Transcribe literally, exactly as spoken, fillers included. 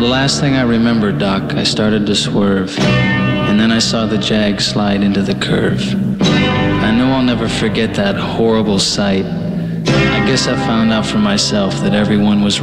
The last thing I remember, Doc, I started to swerve, and then I saw the Jag slide into the curve. I know I'll never forget that horrible sight. I guess I found out for myself that everyone was